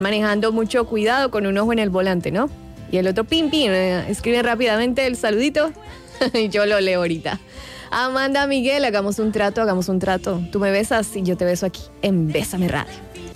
manejando mucho cuidado con un ojo en el volante, ¿no? Y el otro pim, escribe rápidamente el saludito y yo lo leo ahorita. Amanda Miguel, hagamos un trato. Tú me besas y yo te beso aquí en Bésame Radio.